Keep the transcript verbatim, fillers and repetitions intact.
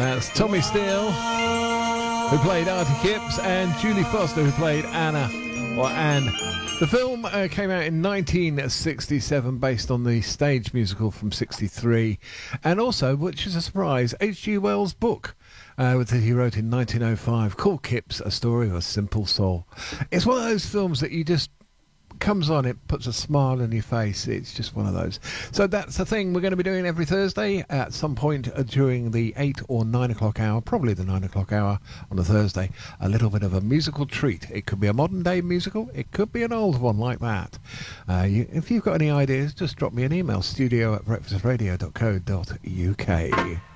That's Tommy Steele, who played Artie Kipps, and Julie Foster, who played Anna, or Anne. The film uh, came out in nineteen sixty-seven, based on the stage musical from sixty-three, and also, which is a surprise, H G Wells' book uh, that he wrote in nineteen oh five, called Kipps, A Story of a Simple Soul. It's one of those films that you just comes on, it puts a smile on your face. It's just one of those. So that's the thing we're going to be doing every Thursday at some point during the eight or nine o'clock hour, probably the nine o'clock hour on a Thursday. A little bit of a musical treat. It could be a modern day musical, it could be an old one like that. Uh, you, if you've got any ideas, just drop me an email, studio at breakfast radio dot co dot uk.